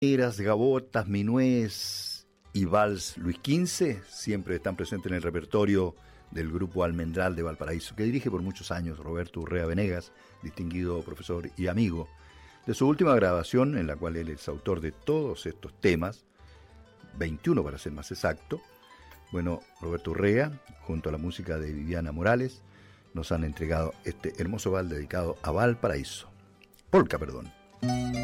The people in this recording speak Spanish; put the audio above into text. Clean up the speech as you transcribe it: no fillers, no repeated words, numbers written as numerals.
Eras, gavotas, minués y vals Luis XV siempre están presentes en el repertorio del grupo Almendral de Valparaíso, que dirige por muchos años Roberto Urrea Venegas, distinguido profesor y amigo. De su última grabación, en la cual él es autor de todos estos temas, 21 para ser más exacto, bueno, Roberto Urrea, junto a la música de Viviana Morales, nos han entregado este hermoso vals dedicado a Valparaíso. Polka, perdón.